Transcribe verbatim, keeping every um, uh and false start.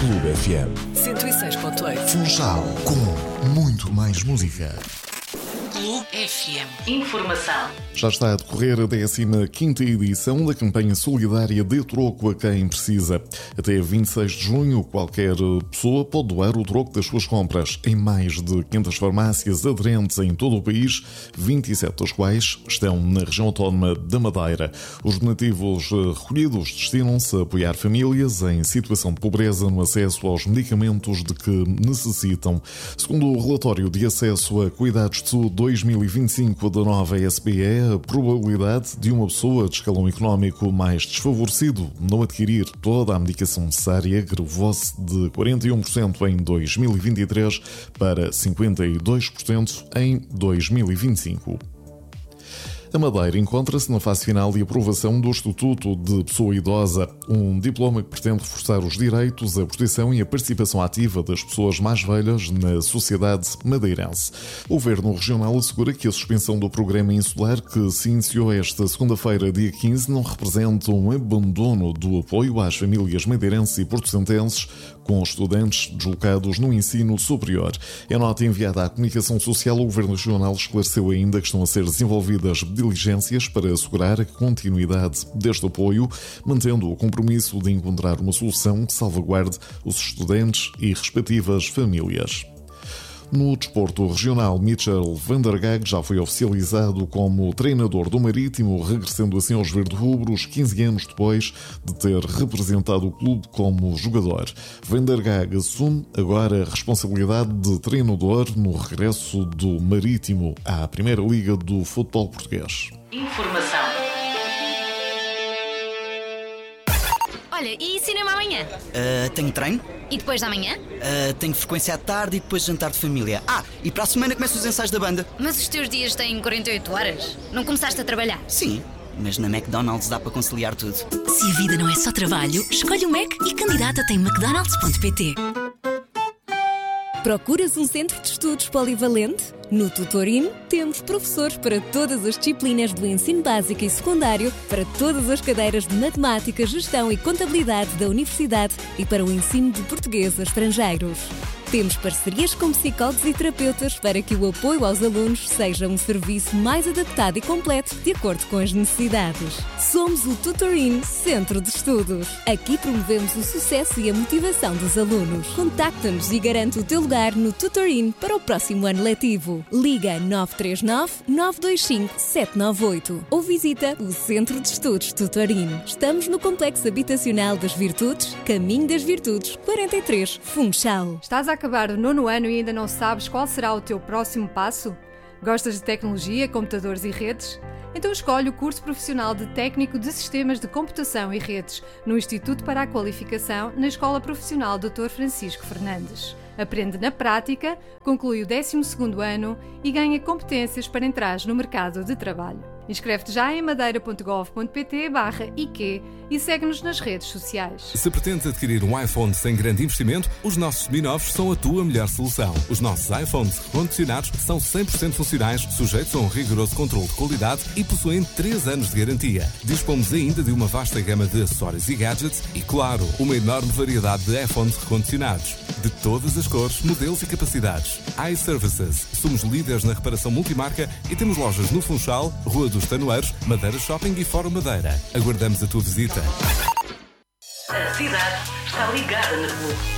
Clube F M. cento e seis ponto oito. Funchal, com muito mais música. Clube F M. Informação. Já está a decorrer a décima quinta edição da campanha solidária de troco a quem precisa. Até vinte e seis de junho, qualquer pessoa pode doar o troco das suas compras em mais de quinhentas farmácias aderentes em todo o país, vinte e sete das quais estão na região autónoma da Madeira. Os donativos recolhidos destinam-se a apoiar famílias em situação de pobreza no acesso aos medicamentos de que necessitam. Segundo o relatório de acesso a cuidados de saúde dois mil e vinte e cinco da nova S B E, a probabilidade de uma pessoa de escalão económico mais desfavorecido não adquirir toda a medicação necessária agravou-se de quarenta e um por cento em dois mil e vinte e três para cinquenta e dois por cento em dois mil e vinte e cinco. A Madeira encontra-se na fase final de aprovação do Estatuto de Pessoa Idosa, um diploma que pretende reforçar os direitos, a proteção e a participação ativa das pessoas mais velhas na sociedade madeirense. O Governo Regional assegura que a suspensão do programa insular, que se iniciou esta segunda-feira, dia quinze, não representa um abandono do apoio às famílias madeirenses e portocentenses com estudantes deslocados no ensino superior. Em nota enviada à Comunicação Social, o Governo Regional esclareceu ainda que estão a ser desenvolvidas diligências para assegurar a continuidade deste apoio, mantendo o compromisso de encontrar uma solução que salvaguarde os estudantes e respectivas famílias. No desporto regional, Mitchell van der Gaag já foi oficializado como treinador do Marítimo, regressando assim aos verde-rubros quinze anos depois de ter representado o clube como jogador. Van der Gaag assume agora a responsabilidade de treinador no regresso do Marítimo à Primeira Liga do futebol português. Informação. Olha, e cinema amanhã? Uh, tenho treino. E depois da manhã? Uh, tenho frequência à tarde e depois jantar de família. Ah, e para a semana começam os ensaios da banda. Mas os teus dias têm quarenta e oito horas? Não começaste a trabalhar? Sim, mas na McDonald's dá para conciliar tudo. Se a vida não é só trabalho, escolhe o Mac e candidata-te em mcdonalds ponto pt. Procuras um centro de estudos polivalente? No Tutorin temos professores para todas as disciplinas do ensino básico e secundário, para todas as cadeiras de matemática, gestão e contabilidade da universidade e para o ensino de português a estrangeiros. Temos parcerias com psicólogos e terapeutas para que o apoio aos alunos seja um serviço mais adaptado e completo de acordo com as necessidades. Somos o Tutorin Centro de Estudos. Aqui promovemos o sucesso e a motivação dos alunos. Contacta-nos e garante o teu lugar no Tutorin para o próximo ano letivo. Liga nove três nove, nove dois cinco, sete nove oito ou visita o Centro de Estudos Tutorin. Estamos no Complexo Habitacional das Virtudes, Caminho das Virtudes, quarenta e três, Funchal. Estás a acabar o nono ano e ainda não sabes qual será o teu próximo passo? Gostas de tecnologia, computadores e redes? Então escolhe o curso profissional de Técnico de Sistemas de Computação e Redes no Instituto para a Qualificação na Escola Profissional doutor Francisco Fernandes. Aprende na prática, conclui o décimo segundo ano e ganha competências para entrar no mercado de trabalho. Inscreve-te já em madeira ponto gov ponto pt barra I Q e segue-nos nas redes sociais. Se pretendes adquirir um iPhone sem grande investimento, os nossos seminovos são a tua melhor solução. Os nossos iPhones recondicionados são cem por cento funcionais, sujeitos a um rigoroso controle de qualidade e possuem três anos de garantia. Dispomos ainda de uma vasta gama de acessórios e gadgets e, claro, uma enorme variedade de iPhones recondicionados. De todas as cores, modelos e capacidades. iServices. Somos líderes na reparação multimarca e temos lojas no Funchal, Rua dos Tanoeiros, Madeira Shopping e Fórum Madeira. Aguardamos a tua visita. A cidade está ligada na Clube.